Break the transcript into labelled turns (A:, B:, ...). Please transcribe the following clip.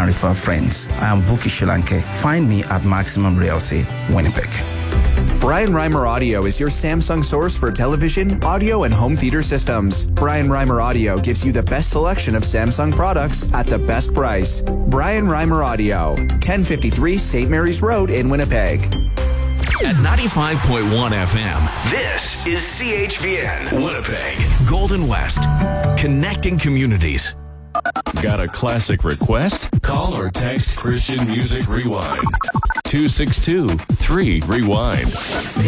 A: and refer friends. I am Buki Shilanke. Find me at Maximum Realty, Winnipeg.
B: Brian Reimer Audio is your Samsung source for television, audio, and home theater systems. Brian Reimer Audio gives you the best selection of Samsung products at the best price. Brian Reimer Audio, 1053 St. Mary's Road in Winnipeg.
C: At 95.1 FM, this is CHVN, Winnipeg, Golden West, connecting communities.
D: Got a classic request? Call or text Christian Music Rewind. 262-3-REWIND.